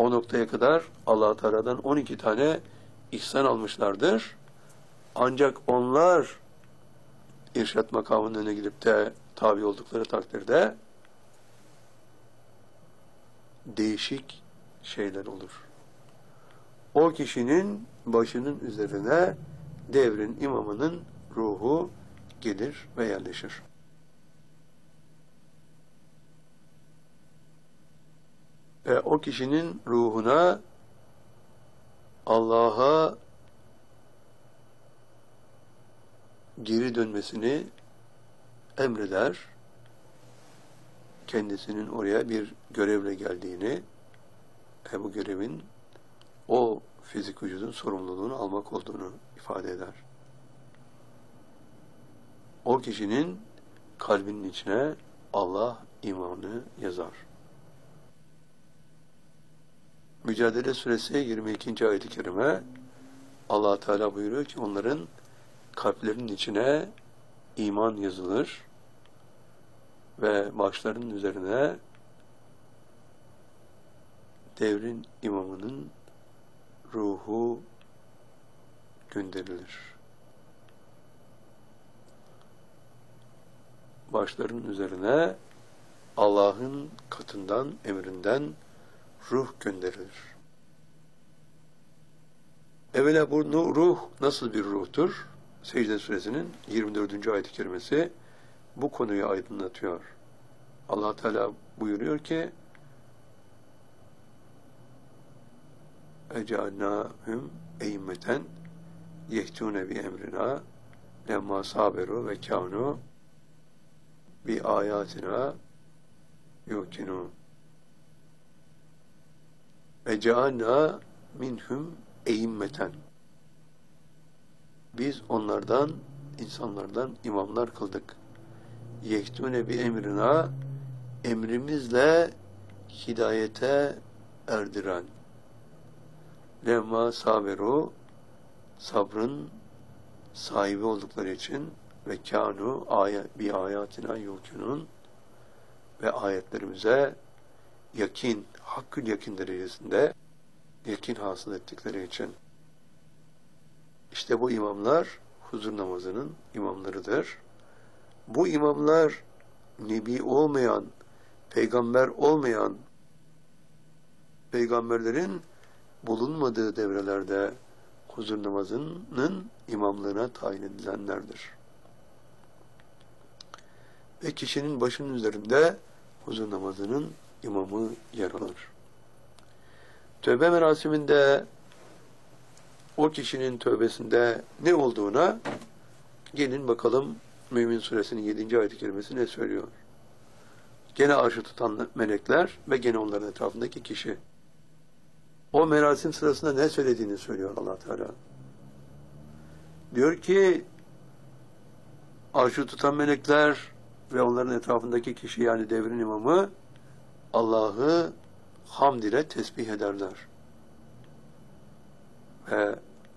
o noktaya kadar Allah Teala'dan 12 tane ihsan almışlardır. Ancak onlar irşat makamının önüne gidip de tabi oldukları takdirde değişik şeyler olur. O kişinin başının üzerine devrin imamının ruhu gelir ve yerleşir. Ve o kişinin ruhuna Allah'a geri dönmesini emreder. Kendisinin oraya bir görevle geldiğini ve bu görevin o fizik vücudun sorumluluğunu almak olduğunu ifade eder. O kişinin kalbinin içine Allah imanı yazar. Mücadele Suresi 22. ayet-i kerime Allah Teala buyuruyor ki onların kalplerinin içine iman yazılır ve başlarının üzerine devrin imamının ruhu gönderilir. Başlarının üzerine Allah'ın katından, emrinden ruh gönderilir. Evvela bu ruh nasıl bir ruhtur? Secde Suresinin 24. ayet-i kerimesi bu konuyu aydınlatıyor. Allah Teala buyuruyor ki اَجَعَلْنَاهُمْ اَيْمَّةً يَهْتُونَ بِاَمْرِنَا لَمَّا صَابَرُوا وَكَانُوا بِآيَاتِنَا يُوقِنُونَ وَجَعَلْنَا مِنْهُمْ اَيْمَّةً Biz onlardan, insanlardan imamlar kıldık. يَهْتُونَ بِاَمْرِنَا Emrimizle hidayete erdiren. Lemma saberu sabrın sahibi oldukları için ve kânu bi ayatina yukinun ve ayetlerimize yakin, hakkın yakin derecesinde yakin hasıl ettikleri için. İşte bu imamlar huzur namazının imamlarıdır. Bu imamlar nebi olmayan, peygamber olmayan peygamberlerin bulunmadığı devrelerde huzur namazının imamlığına tayin edilenlerdir. Ve kişinin başının üzerinde huzur namazının imamı yer alır. Tövbe merasiminde o kişinin tövbesinde ne olduğuna gelin bakalım Mümin Suresinin 7. ayet-i kerimesi ne söylüyor? Gene arşı tutan melekler ve gene onların etrafındaki kişi. O merasim sırasında ne söylediğini söylüyor Allah Teala. Diyor ki arşı tutan melekler ve onların etrafındaki kişi yani devrin imamı Allah'ı hamd ile tesbih ederler. Ve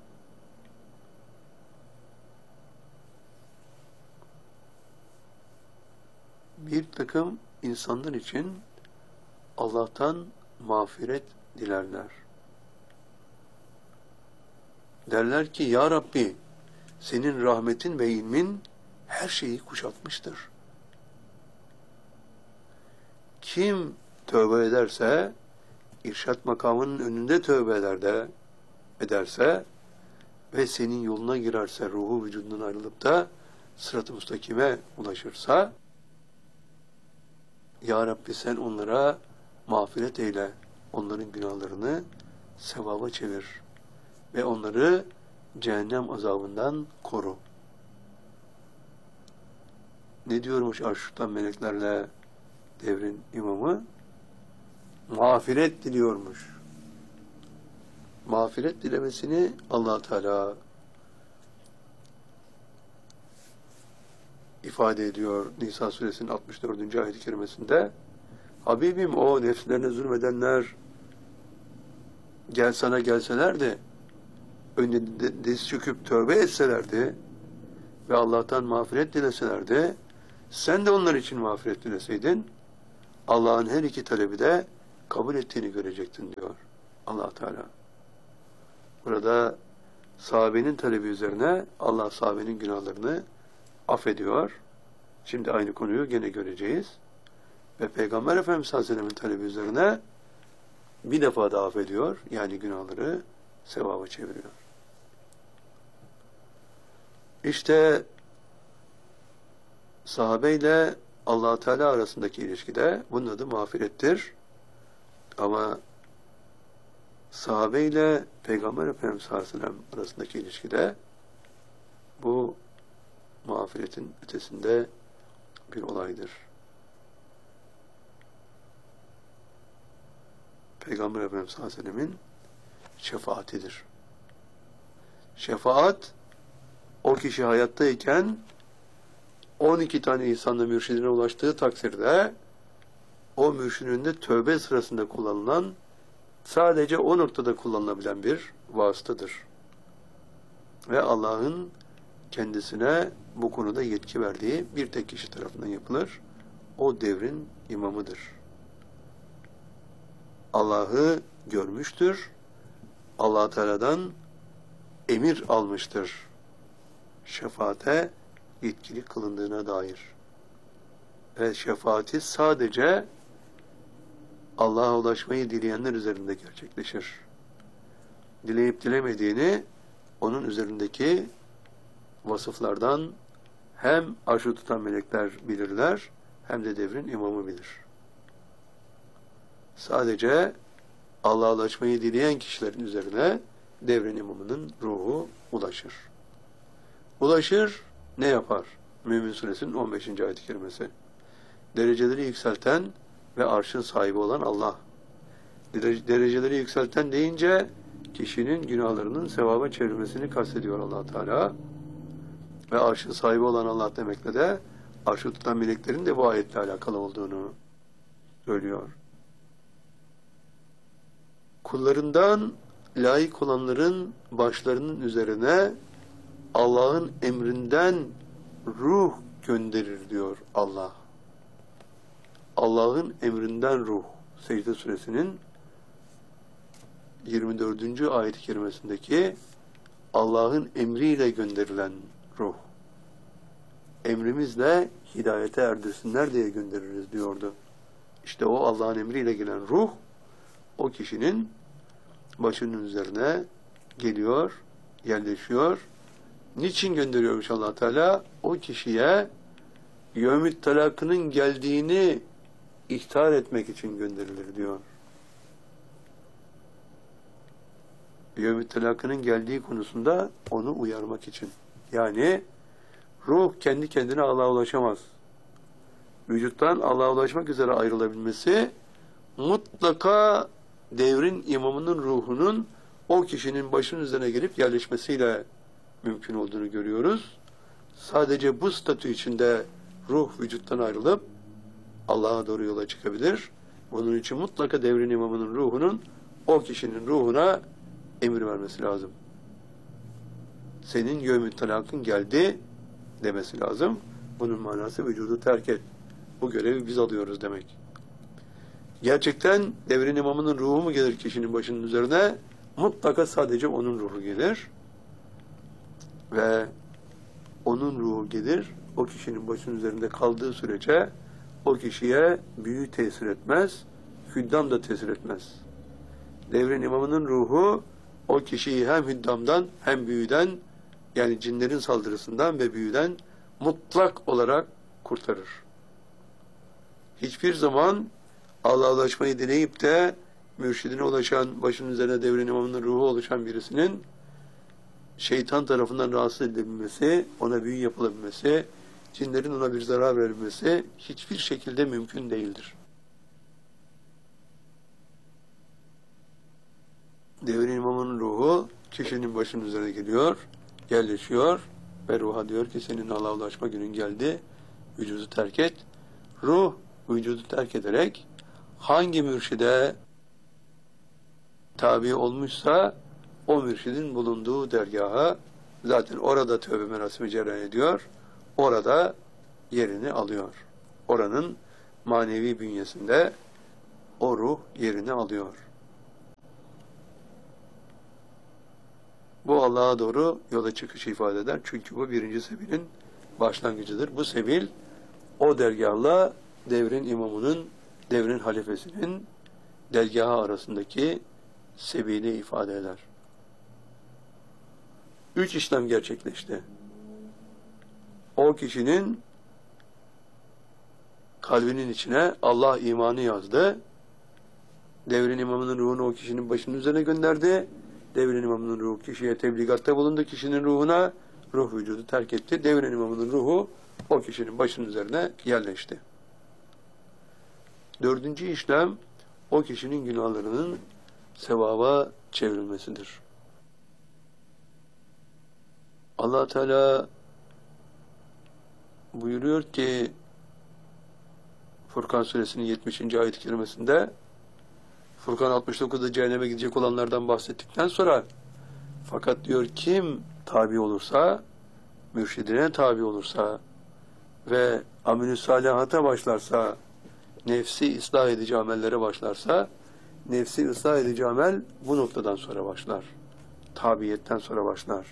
bir takım insanlar için Allah'tan mağfiret dilerler. Derler ki ya Rabbi senin rahmetin ve ilmin her şeyi kuşatmıştır. Kim tövbe ederse, irşat makamının önünde tövbe ederse ve senin yoluna girerse, ruhu vücudundan ayrılıp da sırat-ı müstakime ulaşırsa, ya Rabbi sen onlara mağfiret eyle, onların günahlarını sevaba çevir ve onları cehennem azabından koru. Ne diyormuş arştan meleklerle devrin imamı? Mağfiret diliyormuş. Mağfiret dilemesini Allah Teala ifade ediyor Nisa suresinin 64. ayet-i kerimesinde. Habibim o nefslerine zulmedenler sana gelselerdi, önünde diz çöküp tövbe etselerdi ve Allah'tan mağfiret dileselerdi, sen de onlar için mağfiret dileseydin, Allah'ın her iki talebi de kabul ettiğini görecektin diyor. Allah Teala. Burada sahabenin talebi üzerine Allah sahabenin günahlarını affediyor. Şimdi aynı konuyu gene göreceğiz. Ve Peygamber Efendimiz sallallahu aleyhi ve sellem'in talebi üzerine bir defa daha affediyor. Yani günahları sevaba çeviriyor. İşte sahabeyle Allah Teala arasındaki ilişkide bunun adı mağfirettir. Ama sahabeyle Peygamber Efendimiz sallallahu aleyhi ve sellem arasındaki ilişkide bu mağfiretin ötesinde bir olaydır. Peygamber Efendimiz sallallahu aleyhi ve sellemin şefaatidir. Şefaat, o kişi hayattayken 12 tane insanla mürşidine ulaştığı takdirde o mürşidin de tövbe sırasında kullanılan, sadece o noktada kullanılabilen bir vasıtadır. Ve Allah'ın kendisine bu konuda yetki verdiği bir tek kişi tarafından yapılır. O devrin imamıdır. Allah'ı görmüştür. Allah Teala'dan emir almıştır. Şefaate yetkili kılındığına dair. Ve şefaati sadece Allah'a ulaşmayı dileyenler üzerinde gerçekleşir. Dileyip dilemediğini onun üzerindeki vasıflardan hem arşı tutan melekler bilirler, hem de devrin imamı bilir. Sadece Allah'a ulaşmayı dileyen kişilerin üzerine devrin imamının ruhu ulaşır. Ulaşır, ne yapar? Mümin Suresinin 15. ayet-i kerimesi. Dereceleri yükselten ve arşın sahibi olan Allah. Dereceleri yükselten deyince kişinin günahlarının sevaba çevrilmesini kastediyor Allah Teala. Ve arşın sahibi olan Allah demekle de arşı tutan meleklerin de bu ayetle alakalı olduğunu söylüyor. Kullarından layık olanların başlarının üzerine Allah'ın emrinden ruh gönderir diyor Allah. Allah'ın emrinden ruh. Secde Suresinin 24. ayet-i kerimesindeki Allah'ın emriyle gönderilen ruh. Emrimizle hidayete erdirsinler diye göndeririz diyordu. İşte o Allah'ın emriyle gelen ruh, o kişinin başının üzerine geliyor, yerleşiyor. Niçin gönderiyormuş Allah Teala? O kişiye yevmit talakının geldiğini ihtar etmek için gönderilir diyor. Yevmit talakının geldiği konusunda onu uyarmak için. Yani ruh kendi kendine Allah'a ulaşamaz. Vücuttan Allah'a ulaşmak üzere ayrılabilmesi mutlaka devrin imamının ruhunun o kişinin başının üzerine gelip yerleşmesiyle mümkün olduğunu görüyoruz. Sadece bu statü içinde ruh vücuttan ayrılıp Allah'a doğru yola çıkabilir. Bunun için mutlaka devrin imamının ruhunun o kişinin ruhuna emir vermesi lazım. Senin yevmü talakın geldi demesi lazım. Bunun manası vücudu terk et. Bu görevi biz alıyoruz demek. Gerçekten devrin imamının ruhu mu gelir kişinin başının üzerine? Mutlaka sadece onun ruhu gelir. Ve onun ruhu gelir. O kişinin başının üzerinde kaldığı sürece o kişiye büyü tesir etmez. Hüddam da tesir etmez. Devrin imamının ruhu o kişiyi hem hüddamdan hem büyüden, yani cinlerin saldırısından ve büyüden mutlak olarak kurtarır. Hiçbir zaman Allah'a ulaşmayı deneyip de mürşidine ulaşan, başının üzerine devrin imamının ruhu oluşan birisinin şeytan tarafından rahatsız edilebilmesi, ona büyü yapılabilmesi, cinlerin ona bir zarar verilmesi hiçbir şekilde mümkün değildir. Devrin imamının ruhu kişinin başının üzerine geliyor, yerleşiyor ve ruha diyor ki senin Allah'a ulaşma günün geldi, vücudu terk et. Ruh vücudu terk ederek hangi mürşide tabi olmuşsa o mürşidin bulunduğu dergaha, zaten orada tövbe merasimi cereyan ediyor, orada yerini alıyor. Oranın manevi bünyesinde o ruh yerini alıyor. Bu Allah'a doğru yola çıkışı ifade eder. Çünkü bu birinci sebilin başlangıcıdır. Bu sebil o dergahla devrin imamının, devrin halifesinin dergahı arasındaki sebili ifade eder. 3 işlem gerçekleşti. O kişinin kalbinin içine Allah imanı yazdı. Devrin imamının ruhunu o kişinin başının üzerine gönderdi. Devrin imamının ruhu kişiye tebligatta bulundu. Kişinin ruhuna ruh vücudu terk etti. Devrin imamının ruhu o kişinin başının üzerine yerleşti. 4. işlem o kişinin günahlarının sevaba çevrilmesidir. Allah Teala buyuruyor ki Furkan suresinin 70. ayet-i kerimesinde, Furkan 69'da cehenneme gidecek olanlardan bahsettikten sonra, fakat diyor kim tabi olursa, mürşidine tabi olursa ve amel-i salihata başlarsa, nefsi ıslah edici amellere başlarsa, nefsi ıslah edici amel bu noktadan sonra başlar. Tabiyetten sonra başlar.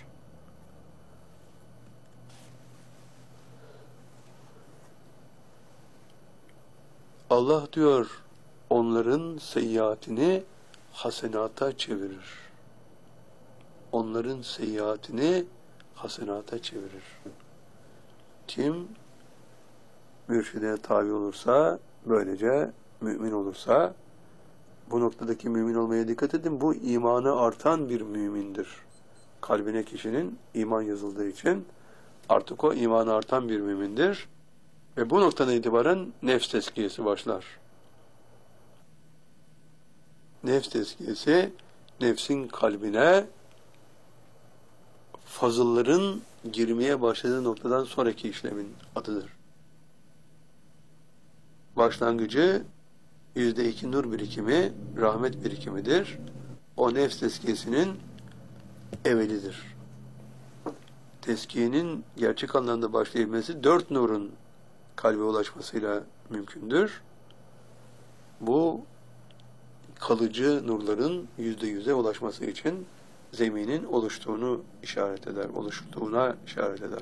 Allah diyor, onların seyyiatini hasenata çevirir. Onların seyyiatini hasenata çevirir. Kim mürşidine tabi olursa, böylece mümin olursa, bu noktadaki mümin olmaya dikkat edin, bu imanı artan bir mümindir. Kalbine kişinin iman yazıldığı için artık o imanı artan bir mümindir. Ve bu noktadan itibaren nefs tezkiyesi başlar. Nefs tezkiyesi, nefsin kalbine fazılların girmeye başladığı noktadan sonraki işlemin adıdır. Başlangıcı %2 nur birikimi, rahmet birikimidir. O nefs tezkiyesinin evvelidir. Tezkiyenin gerçek anlamda başlayabilmesi 4 nurun kalbe ulaşmasıyla mümkündür. Bu kalıcı nurların %100'e ulaşması için zeminin oluştuğunu işaret eder, oluştuğuna işaret eder.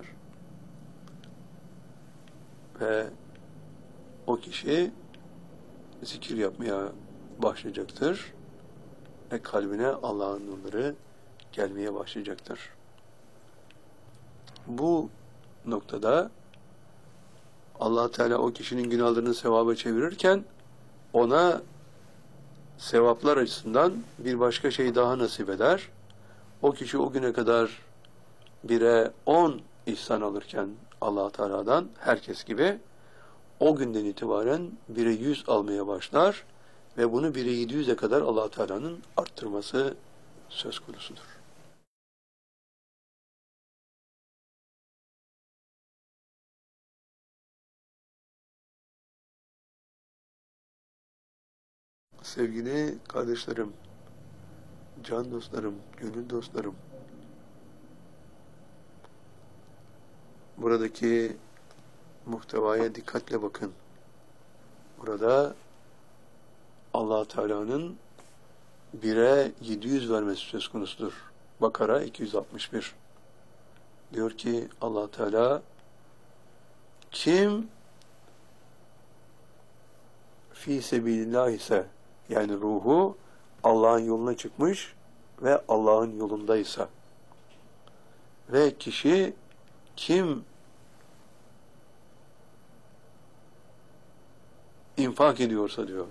Ve o kişi zikir yapmaya başlayacaktır ve kalbine Allah'ın nurları gelmeye başlayacaktır. Bu noktada Allah Teala o kişinin günahlarını sevaba çevirirken ona sevaplar açısından bir başka şey daha nasip eder. O kişi o güne kadar 1'e 10 ihsan alırken Allah Teala'dan herkes gibi o günden itibaren 1'e 100 almaya başlar ve bunu 1'e 700'e kadar Allah Teala'nın arttırması söz konusudur. Sevgili kardeşlerim, can dostlarım, gönül dostlarım, buradaki muhtevaya dikkatle bakın. Burada Allah Teala'nın 1'e 700 vermesi söz konusudur. Bakara 261. Diyor ki Allah Teala, kim fi sebilillah ise, yani ruhu Allah'ın yoluna çıkmış ve Allah'ın yolundaysa ve kişi kim infak ediyorsa diyor,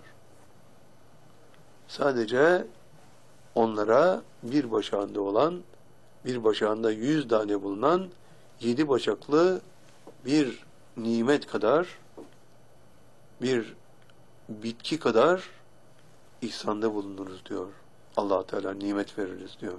sadece onlara bir başağında 100 tane bulunan 7 başaklı bir nimet kadar, bir bitki kadar ihsanda bulunuruz diyor. Allah Teala nimet veririz diyor.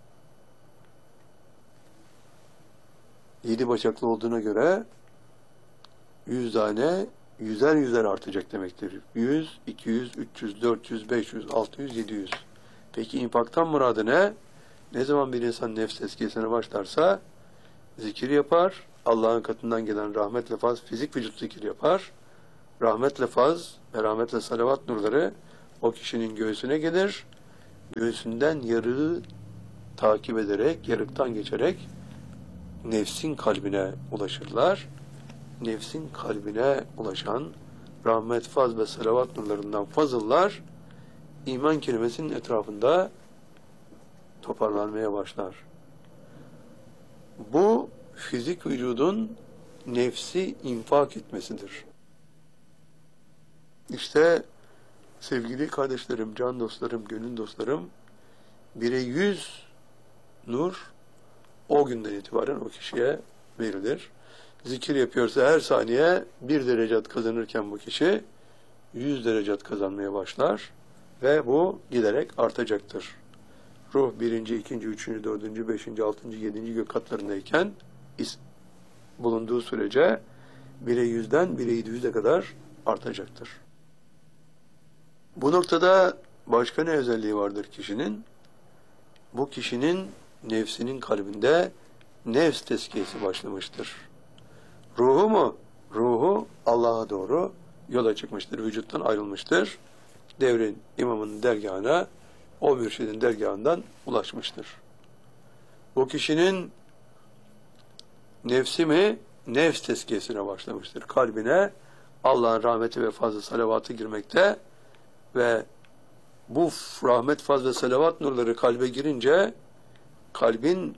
7 başaklı olduğuna göre 100 tane yüzer artacak demektir. 100, 200, 300, 400, 500, 600, 700. Peki infaktan muradı ne? Ne zaman bir insan nefs tezkiyesine başlarsa zikir yapar, Allah'ın katından gelen rahmetle faz, fizik vücut zikir yapar. Rahmetle faz ve rahmetle salavat nurları o kişinin göğsüne gelir. Göğsünden yarığı takip ederek, yarıktan geçerek nefsin kalbine ulaşırlar. Nefsin kalbine ulaşan rahmet, faz ve salavat nurlarından fazıllar iman kelimesinin etrafında toparlanmaya başlar. Bu fizik vücudun nefsi infak etmesidir. İşte sevgili kardeşlerim, can dostlarım, gönül dostlarım, 1'e 100 nur o günden itibaren o kişiye verilir. Zikir yapıyorsa her saniye 1 derecat kazanırken bu kişi 100 derecat kazanmaya başlar ve bu giderek artacaktır. Ruh 1. 2. 3. 4. 5. 6. 7. gök katlarındayken bulunduğu sürece 1'e 100'den 1'e 700'e kadar artacaktır. Bu noktada başka ne özelliği vardır kişinin? Bu kişinin nefsinin kalbinde nefs tezkiyesi başlamıştır. Ruhu mu? Ruhu Allah'a doğru yola çıkmıştır, vücuttan ayrılmıştır. Devrin imamının dergahına, o mürşidin dergahından ulaşmıştır. Bu kişinin nefsi mi? Nefs tezkiyesine başlamıştır. Kalbine Allah'ın rahmeti ve fazla salavatı girmekte ve bu rahmet, faz ve salavat nurları kalbe girince kalbin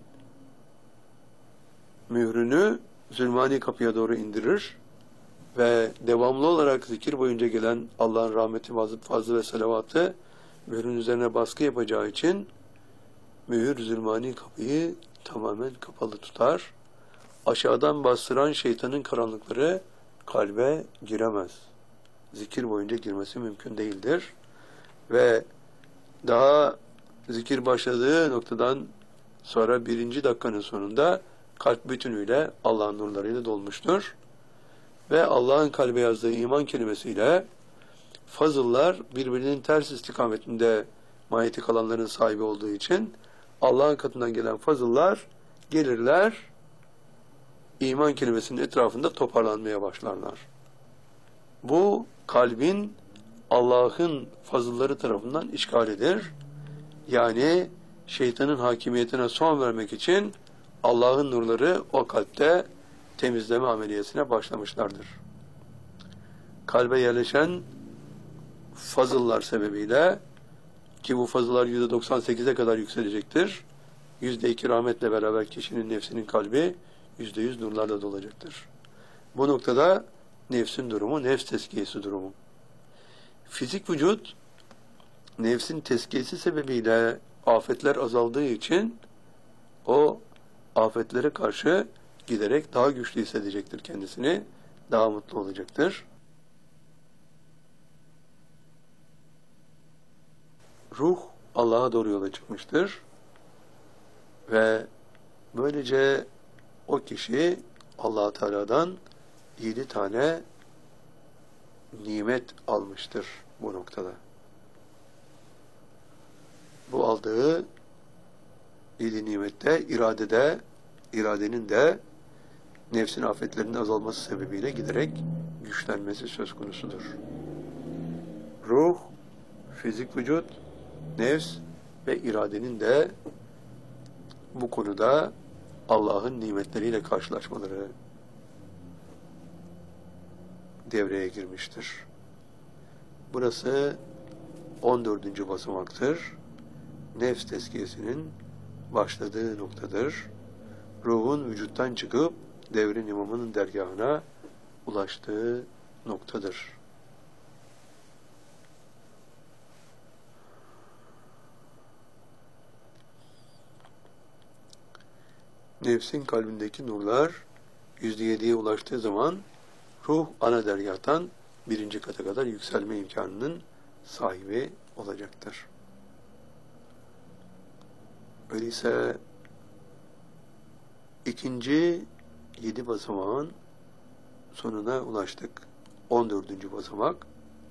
mührünü zulmani kapıya doğru indirir ve devamlı olarak zikir boyunca gelen Allah'ın rahmeti, fazlı ve salavatı mührün üzerine baskı yapacağı için mühür zulmani kapıyı tamamen kapalı tutar. Aşağıdan bastıran şeytanın karanlıkları kalbe giremez. Zikir boyunca girmesi mümkün değildir. Ve daha zikir başladığı noktadan sonra 1. dakikanın sonunda kalp bütünüyle Allah'ın nurlarıyla dolmuştur. Ve Allah'ın kalbe yazdığı iman kelimesiyle fazıllar birbirinin ters istikametinde manyetik alanların sahibi olduğu için Allah'ın katından gelen fazıllar gelirler, iman kelimesinin etrafında toparlanmaya başlarlar. Bu kalbin Allah'ın fazılları tarafından işgalidir. Yani şeytanın hakimiyetine son vermek için Allah'ın nurları o kalpte temizleme ameliyesine başlamışlardır. Kalbe yerleşen fazıllar sebebiyle, ki bu fazıllar %98'e kadar yükselecektir, %2 rahmetle beraber kişinin nefsinin kalbi %100 nurlarla dolacaktır. Bu noktada nefsin durumu, nefs tezkiyesi durumu. Fizik vücut, nefsin tezkiyesi sebebiyle afetler azaldığı için o afetlere karşı giderek daha güçlü hissedecektir kendisini, daha mutlu olacaktır. Ruh Allah'a doğru yola çıkmıştır ve böylece o kişi Allah-u Teala'dan 7 tane nimet almıştır bu noktada. Bu aldığı 7 nimette iradenin de nefsin afetlerinin azalması sebebiyle giderek güçlenmesi söz konusudur. Ruh, fizik vücut, nefs ve iradenin de bu konuda Allah'ın nimetleriyle karşılaşmaları devreye girmiştir. Burası 14. basamaktır. Nefs tezkiyesinin başladığı noktadır. Ruhun vücuttan çıkıp devrin imamının dergahına ulaştığı noktadır. Nefsin kalbindeki nurlar %7'ye ulaştığı zaman ruh ana dergahtan 1. kata kadar yükselme imkanının sahibi olacaktır. Öyleyse ikinci 7 basamağın sonuna ulaştık. 14. basamak.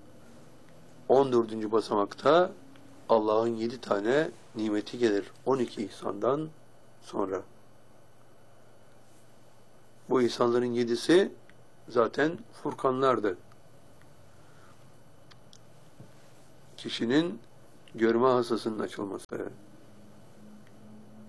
14. basamakta Allah'ın 7 tane nimeti gelir. 12 ihsandan sonra. Bu ihsanların 7'si zaten furkanlardı. Kişinin görme hasasının açılması,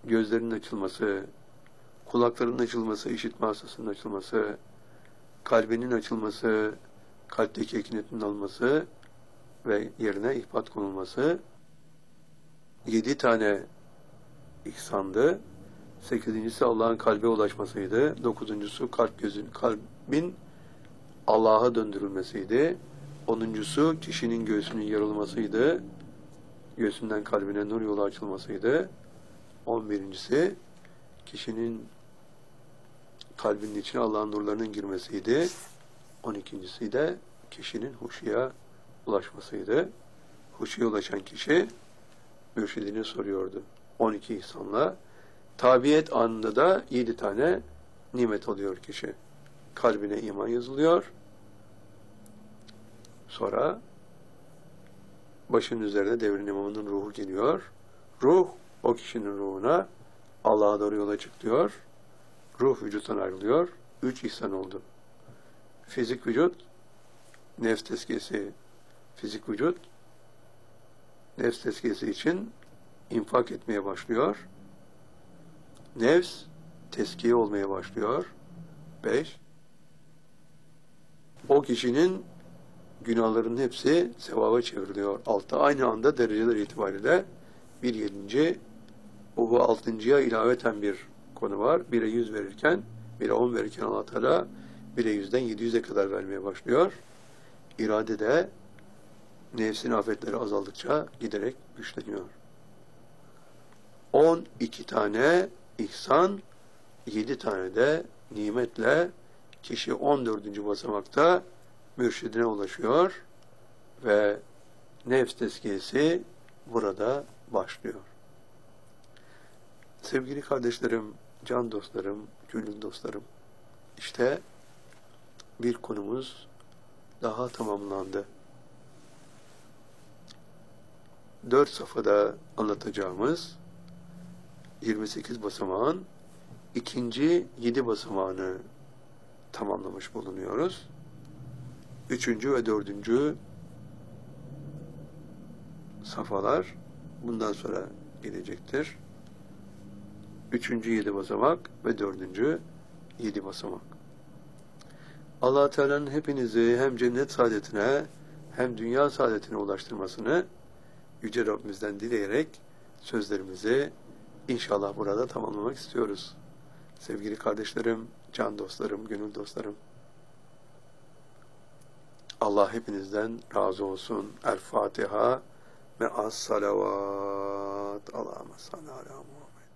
gözlerinin açılması, kulaklarının açılması, işitme hastasının açılması, kalbinin açılması, kalpteki ekinetin alması ve yerine ihbat konulması, 7 tane ihsandı. 8.'si Allah'ın kalbe ulaşmasıydı. 9.'su kalbin Allah'a döndürülmesiydi. 10.'su kişinin göğsünün yarılmasıydı. Göğsünden kalbine nur yolu açılmasıydı. 11.'si kişinin kalbinin içine Allah'ın nurlarının girmesiydi. 12.'si de kişinin huşuya ulaşmasıydı. Huşuya ulaşan kişi mürşidine soruyordu. 12 ihsanla. Tabiyet anında da 7 tane nimet alıyor kişi. Kalbine iman yazılıyor. Sonra başının üzerine devrin imamının ruhu geliyor. Ruh o kişinin ruhuna Allah'a doğru yola çık diyor. Ruh vücuttan ayrılıyor. 3 ihsan oldu. Fizik vücut, nefs tezkiyesi, fizik vücut, nefs tezkiyesi için infak etmeye başlıyor. Nefs tezkiye olmaya başlıyor. 5. O kişinin günahlarının hepsi sevaba çevriliyor. 6. Aynı anda dereceler itibariyle 1/7. Bu 6.'ya ilaveten bir konu var. 1'e 100 verirken, 1'e 10 verirken Allah Teala 1'e 100'den 700'e kadar vermeye başlıyor. İrade de nefsin afetleri azaldıkça giderek güçleniyor. 12 tane ihsan, 7 tane de nimetle kişi 14. basamakta mürşidine ulaşıyor ve nefs tezkiyesi burada başlıyor. Sevgili kardeşlerim, can dostlarım, gönül dostlarım, işte bir konumuz daha tamamlandı. 4 safhada anlatacağımız 28 basamağın ikinci 7 basamağını tamamlamış bulunuyoruz. 3. ve 4. safhalar bundan sonra gelecektir. 3. 7 basamak ve 4. 7 basamak. Allah Teala'nın hepinizi hem cennet saadetine hem dünya saadetine ulaştırmasını Yüce Rabbimizden dileyerek sözlerimizi İnşallah burada tamamlamak istiyoruz. Sevgili kardeşlerim, can dostlarım, gönül dostlarım. Allah hepinizden razı olsun. El Fatiha ve as salavat. Allahümme salli ala Muhammed.